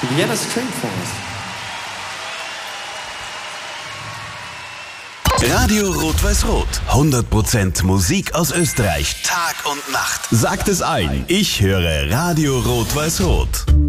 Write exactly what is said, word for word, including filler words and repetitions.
Vienna String Force. Radio Rot-Weiß-Rot. hundert Prozent Musik aus Österreich. Tag und Nacht. Sagt es ein. Ich höre Radio Rot-Weiß-Rot.